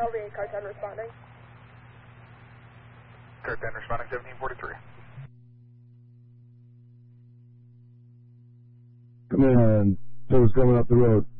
LDA car 10 responding. Car 10 responding 1743. Come in, Joe's coming up the road.